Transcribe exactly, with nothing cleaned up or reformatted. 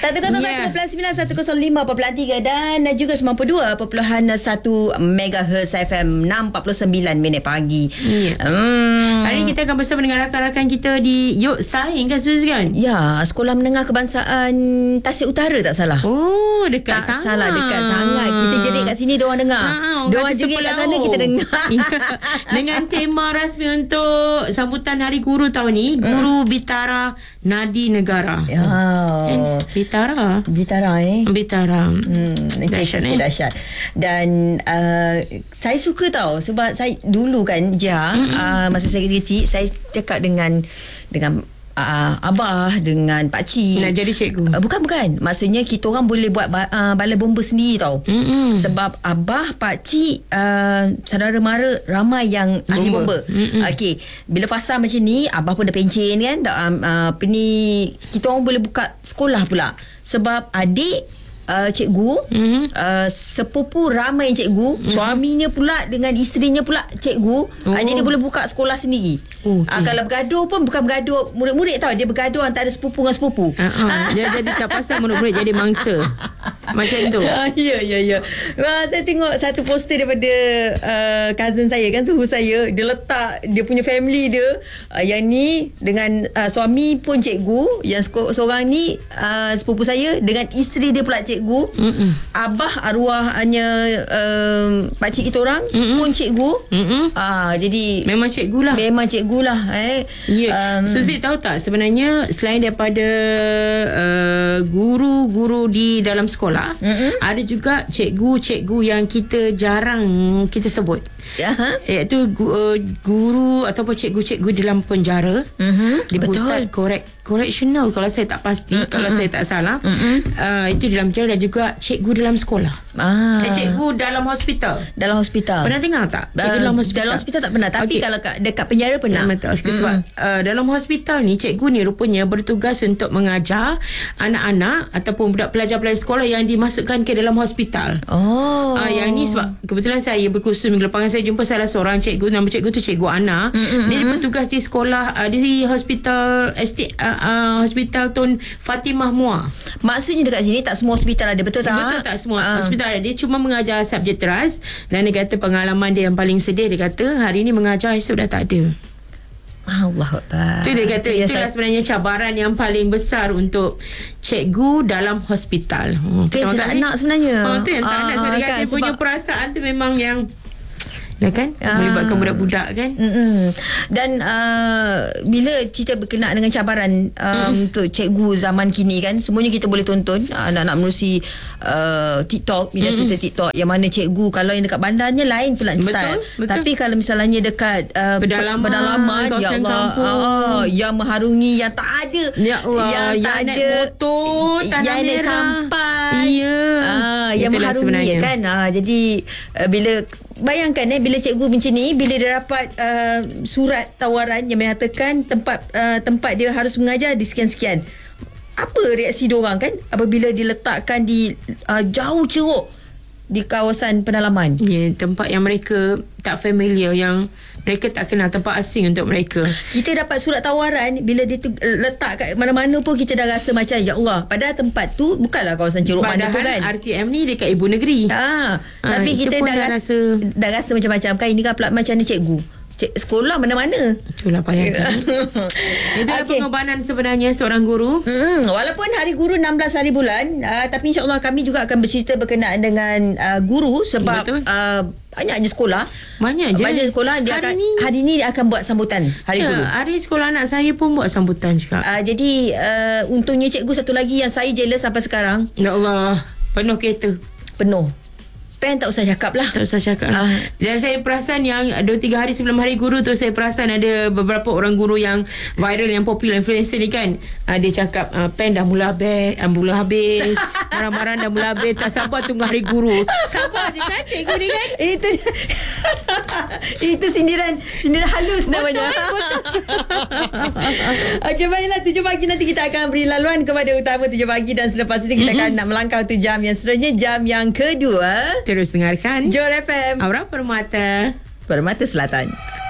seratus satu perpuluhan sembilan, seratus lima perpuluhan tiga dan juga sembilan puluh dua perpuluhan satu megahertz F M enam empat puluh sembilan minit pagi. Ya. Hmm. Hari ini kita akan bersama dengan rakan-rakan kita di Yok Saing kan, Suzy kan? Ya, Sekolah Menengah Kebangsaan Tasik Utara tak salah. Oh, dekat tak sangat. salah, dekat sangat. Kita jerit kat sini, diorang dengar. Ha, diorang jerit kat sana, kita dengar. Dengan tema rasmi untuk sambutan Hari Guru tahun ni, Guru Bitara Nadi Negara. Ya. Eh, Bitara. Bitara eh. Bitara. Hmm, dahsyat eh. Dahsyat. Dan uh, saya suka tau sebab saya dulu kan Jah, mm-hmm. uh, masa saya kecil saya cakap dengan dengan uh, abah dengan pakcik nak jadi cikgu. Uh, bukan bukan. Maksudnya kita orang boleh buat uh, balai bomba sendiri tau. Mm-hmm. Sebab abah, pakcik, uh, saudara mara ramai yang bomba. Ahli bomba. Mm-hmm. Okey, bila fasa macam ni abah pun dah pencen kan. Dah, uh, apa ni, kita orang boleh buka sekolah pula. Sebab adik Uh, cikgu, mm-hmm. uh, sepupu ramai cikgu, mm-hmm. suaminya pula dengan isterinya pula cikgu. Oh. Uh, jadi boleh buka sekolah sendiri. Oh, okay. uh, Kalau bergaduh pun bukan bergaduh murid-murid tau, dia bergaduh antara sepupu dengan sepupu. Uh-huh. Dia jadi tak pasal murid-murid jadi mangsa. Macam tu. Ya, ya, ya. ya. Uh, saya tengok satu poster daripada uh, cousin saya kan, suhu saya, dia letak dia punya family dia. Uh, yang ni dengan uh, suami pun cikgu, yang seorang ni uh, sepupu saya dengan isteri dia pula cikgu. Cikgu, Mm-mm. abah arwahnya um, pakcik kita orang Mm-mm. pun cikgu. Ah, jadi memang cikgu lah. Memang cikgu lah. Eh. Ya. Um, Suzy tahu tak sebenarnya selain daripada uh, guru-guru di dalam sekolah, Mm-mm. ada juga cikgu-cikgu yang kita jarang kita sebut. Uh-huh. Iaitu uh, guru ataupun cikgu-cikgu dalam penjara, uh-huh. di pusat korek correctional kalau saya tak pasti, uh-huh. kalau saya tak salah, uh-huh. uh, itu dalam penjara, dan juga cikgu dalam sekolah. Ah. Eh, cikgu dalam hospital. Dalam hospital. Pernah dengar tak? Cikgu uh, dalam hospital. Dalam hospital tak pernah, tapi okay. kalau kat, dekat penjara pernah. Betul. Sebab mm-hmm. uh, dalam hospital ni cikgu ni rupanya bertugas untuk mengajar anak-anak ataupun budak pelajar-pelajar sekolah yang dimasukkan ke dalam hospital. Oh. Uh, yang ni sebab kebetulan saya berkursus minggu lepas, saya jumpa salah seorang cikgu, nama cikgu tu Cikgu Ana. Mm-hmm. Dia bertugas di sekolah uh, di hospital estate uh, uh, hospital Tun Fatimah Muar. Maksudnya dekat sini tak semua hospital ada, betul tak? Betul tak semua uh. hospital ada. Dia cuma mengajar subjek teras, dan dia kata pengalaman dia yang paling sedih, dia kata hari ni mengajar, esok dah tak ada. Allah Akbar. Itu dia kata itu itulah saya... sebenarnya cabaran yang paling besar untuk cikgu dalam hospital. Oh, kita tak nak sebenarnya. Oh, tu yang tak nak. Sebab dia kata kan, punya sebab... perasaan tu memang yang ya kan, ah. melibatkan budak-budak kan. Mm-mm. Dan uh, bila kita berkenaan dengan cabaran um, mm. untuk cikgu zaman kini kan, semuanya kita boleh tonton uh, anak-anak menerusi uh, TikTok, media sosial TikTok, yang mana cikgu kalau yang dekat bandarnya lain pula style. Betul. Tapi kalau misalnya dekat uh, pedalaman, pedalaman ya Allah, uh, yang mengharungi, yang tak ada, ya Allah, yang, yang tak naik ada motor tanah yang merah, naik sampai, ya, uh, yang mengharungi kan. Uh, jadi uh, bila bayangkan eh, bila cikgu macam ni, bila dia dapat uh, surat tawaran yang menyatakan tempat uh, tempat dia harus mengajar di sekian-sekian, apa reaksi dia orang kan apabila diletakkan di uh, jauh ceruk di kawasan pedalaman, ya, tempat yang mereka tak familiar, yang mereka tak kenal, tempat asing untuk mereka. Kita dapat surat tawaran, bila dia tu, letak kat mana-mana pun kita dah rasa macam ya Allah, padahal tempat tu bukanlah kawasan ceruk mana pun kan. R T M ni dekat ibu negeri. Ha, ha, tapi kita dah, dah rasa dah rasa macam-macam kan, ini kan pula macam ni cikgu. Cik, sekolah mana-mana. Itulah bayangkan. Itulah okay. pengorbanan sebenarnya seorang guru. Hmm, walaupun Hari Guru enam belas hari bulan, uh, tapi insyaAllah kami juga akan bercerita berkenaan dengan uh, guru. Sebab uh, banyak je sekolah. Banyak je. Banyak sekolah. Dia hari, akan, ni, hari ni dia akan buat sambutan Hari ya, Guru. Hari sekolah anak saya pun buat sambutan juga. Uh, jadi uh, untungnya cikgu satu lagi yang saya jealous sampai sekarang. Ya Allah, penuh kereta. Penuh. Pen tak usah cakap lah. Tak usah cakap lah. Uh. Dan saya perasan yang dua tiga hari sebelum Hari Guru tu, saya perasan ada beberapa orang guru yang viral, yang popular, influencer ni kan. Uh, dia cakap uh, pen dah mula habis, uh, mula habis. Marah-marah dah mula habis. Tak sabar tunggu Hari Guru. Sabar je kan cikgu ni kan. Itu itu sindiran sindiran halus namanya. Betul. Okey, baiklah, tujuh pagi nanti kita akan beri laluan kepada utama tujuh pagi, dan selepas itu kita mm-hmm. akan nak melangkah untuk jam yang seterusnya, jam yang kedua. Terus dengarkan Johor F M, Aura Permata, Permata Selatan.